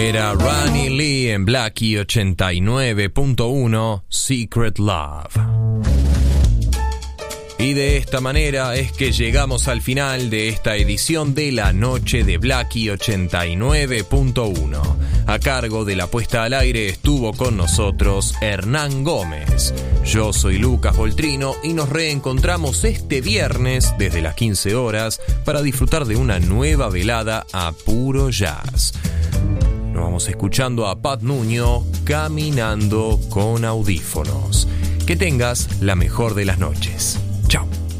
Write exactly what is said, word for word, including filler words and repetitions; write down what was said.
Era Ronnie Lee en Blackie ochenta y nueve punto uno, Secret Love. Y de esta manera es que llegamos al final de esta edición de la noche de Blackie ochenta y nueve punto uno. A cargo de la puesta al aire estuvo con nosotros Hernán Gómez. Yo soy Lucas Voltrino y nos reencontramos este viernes desde las quince horas para disfrutar de una nueva velada a puro jazz. Nos vamos escuchando a Pat Nuño, Caminando con audífonos. Que tengas la mejor de las noches.